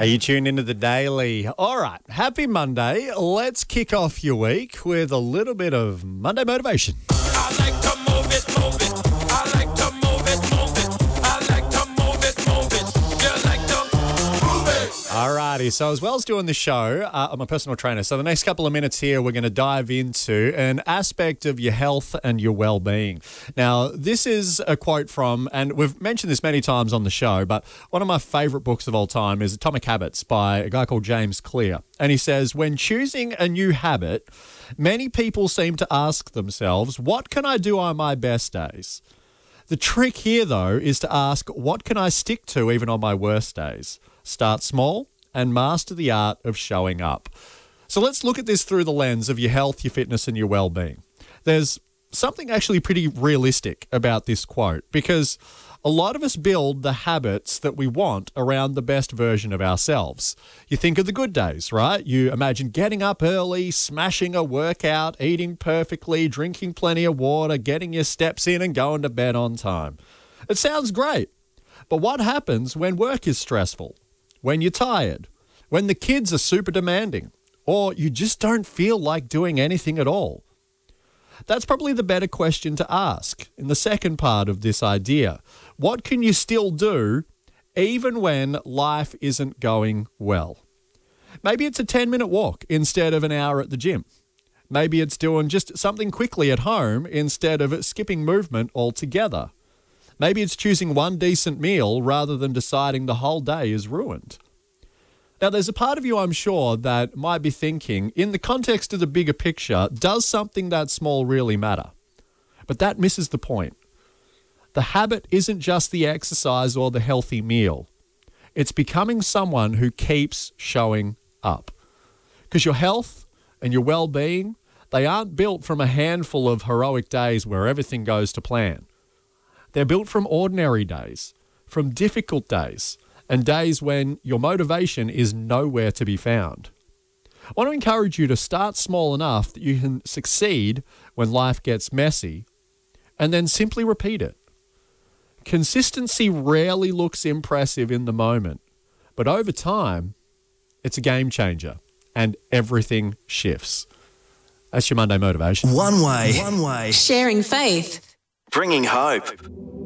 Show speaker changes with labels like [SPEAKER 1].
[SPEAKER 1] Are you tuned into the Daily? All right, happy Monday. Let's kick off your week with a little bit of Monday motivation.
[SPEAKER 2] I like to move it, move it. I like to move it, move it. I like to move it, move it. You like to move it.
[SPEAKER 1] All righty, so as well as doing the show, I'm a personal trainer. So the next couple of minutes here, we're going to dive into an aspect of your health and your well-being. Now, this is a quote from, and we've mentioned this many times on the show, but one of my favourite books of all time is Atomic Habits by a guy called James Clear. And he says, when choosing a new habit, many people seem to ask themselves, what can I do on my best days? The trick here, though, is to ask, what can I stick to even on my worst days? Start small and master the art of showing up. So let's look at this through the lens of your health, your fitness, and your well-being. There's something actually pretty realistic about this quote because a lot of us build the habits that we want around the best version of ourselves. You think of the good days, right? You imagine getting up early, smashing a workout, eating perfectly, drinking plenty of water, getting your steps in and going to bed on time. It sounds great. But what happens when work is stressful? When you're tired? When the kids are super demanding? Or you just don't feel like doing anything at all? That's probably the better question to ask in the second part of this idea. What can you still do even when life isn't going well? Maybe it's a 10-minute walk instead of an hour at the gym. Maybe it's doing just something quickly at home instead of skipping movement altogether. Maybe it's choosing one decent meal rather than deciding the whole day is ruined. Now, there's a part of you, I'm sure, that might be thinking, in the context of the bigger picture, does something that small really matter? But that misses the point. The habit isn't just the exercise or the healthy meal. It's becoming someone who keeps showing up. Because your health and your well-being, they aren't built from a handful of heroic days where everything goes to plan. They're built from ordinary days, from difficult days, and days when your motivation is nowhere to be found. I want to encourage you to start small enough that you can succeed when life gets messy, and then simply repeat it. Consistency rarely looks impressive in the moment, but over time, it's a game changer, and everything shifts. That's your Monday motivation.
[SPEAKER 3] One way.
[SPEAKER 4] Sharing faith.
[SPEAKER 3] Bringing hope.